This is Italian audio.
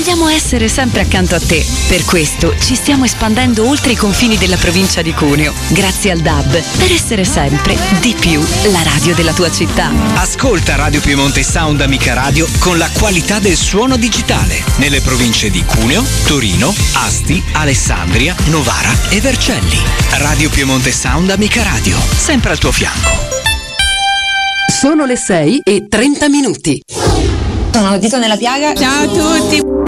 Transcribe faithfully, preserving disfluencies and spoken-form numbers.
vogliamo essere sempre accanto a te. Per questo ci stiamo espandendo oltre i confini della provincia di Cuneo, grazie al D A B, per essere sempre di più la radio della tua città. Ascolta Radio Piemonte Sound Amica Radio con la qualità del suono digitale nelle province di Cuneo, Torino, Asti, Alessandria, Novara e Vercelli. Radio Piemonte Sound Amica Radio, sempre al tuo fianco. Sono le sei e trenta minuti. Sono Tito nella piaga. Ciao a tutti.